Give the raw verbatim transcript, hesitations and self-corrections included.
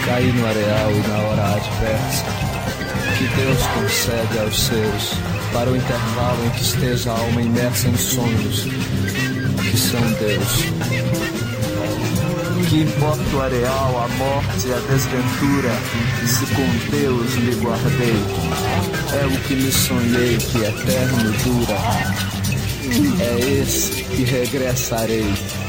caí no areal e na hora adversa, que Deus concede aos seus, para o intervalo em que esteja a alma imersa em sonhos, que são Deus. Que importa o areal, a morte e a desventura, se com Deus me guardei, é o que me sonhei que eterno dura, é esse que regressarei.